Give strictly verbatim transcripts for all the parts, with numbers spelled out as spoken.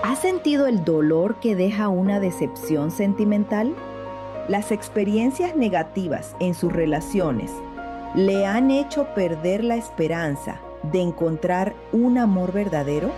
¿Has sentido el dolor que deja una decepción sentimental? ¿Las experiencias negativas en sus relaciones le han hecho perder la esperanza de encontrar un amor verdadero?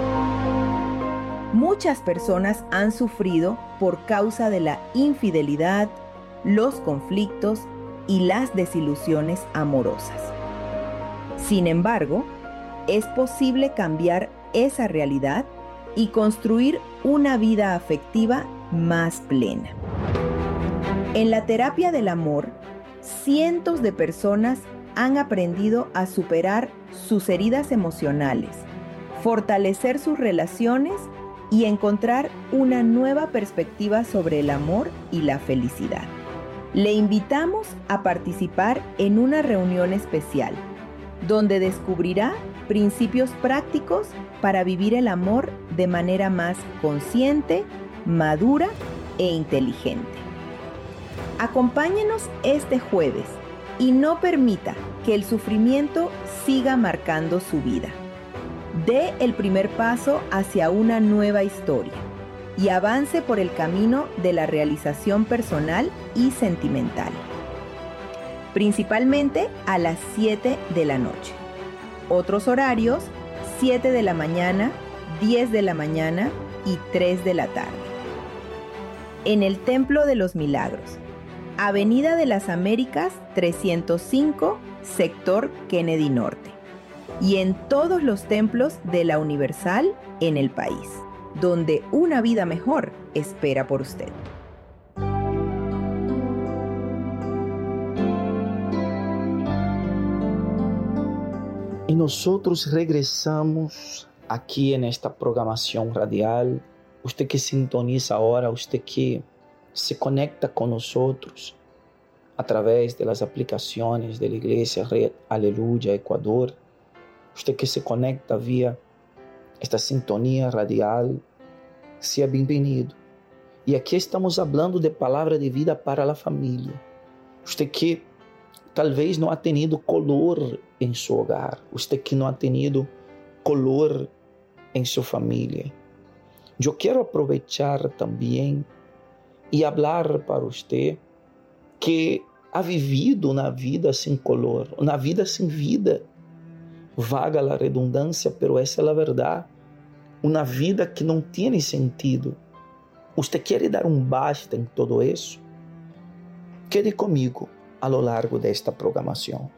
Muchas personas han sufrido por causa de la infidelidad, los conflictos y las desilusiones amorosas. Sin embargo, es posible cambiar esa realidad y construir una vida afectiva más plena. En la terapia del amor, cientos de personas han aprendido a superar sus heridas emocionales, fortalecer sus relaciones y encontrar una nueva perspectiva sobre el amor y la felicidad. Le invitamos a participar en una reunión especial, donde descubrirá principios prácticos para vivir el amor de manera más consciente, madura e inteligente. Acompáñenos este jueves y no permita que el sufrimiento siga marcando su vida. Dé el primer paso hacia una nueva historia y avance por el camino de la realización personal y sentimental. Principalmente a las siete de la noche. Otros horarios, siete de la mañana, diez de la mañana y tres de la tarde. En el Templo de los Milagros, Avenida de las Américas trescientos cinco, sector Kennedy Norte. Y en todos los templos de la Universal en el país, donde una vida mejor espera por usted. Y nosotros regresamos aquí en esta programación radial. Usted que sintoniza ahora, usted que se conecta con nosotros a través de las aplicaciones de la Iglesia Red Aleluya Ecuador. Usted que se conecta vía esta sintonía radial, sea bem-vindo. E aqui estamos falando de palavra de vida para a família. Usted que talvez não ha tenido color em seu hogar, usted que não ha tenido color em sua família. Eu quero aproveitar também e falar para você que ha vivido uma vida sem color, uma vida sem vida. Vaga la redundância, pero essa é a verdade. Uma vida que não tem sentido. Você quer dar um basta em todo isso? Quede comigo a lo largo desta programação.